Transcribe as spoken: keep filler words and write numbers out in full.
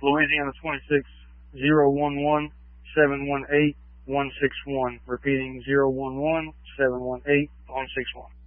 Louisiana twenty-six, zero one one, seven one eight, one six one. Repeating, zero one one, seven one eight, one six one.